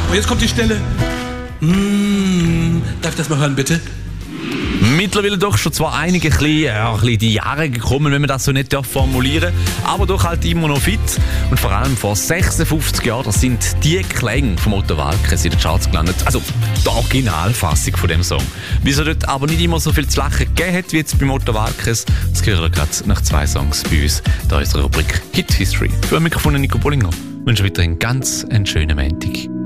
Und jetzt kommt die Stelle. Darf ich das mal hören, bitte? Mittlerweile doch schon zwar einige ein bisschen die Jahre gekommen, wenn man das so nicht formulieren darf, aber doch halt immer noch fit. Und vor allem vor 56 Jahren, das sind die Klänge von Otto Waalkes in den Charts gelandet. Also die Originalfassung von dem Song. Wieso dort aber nicht immer so viel zu lachen gegeben hat, wie jetzt bei Otto Waalkes, das hören wir gerade nach 2 Songs bei uns. Da ist unsere Rubrik Hit History. Für Mikrofon Nico Bollinger. Ich wünsche weiterhin ganz einen schönen Montag.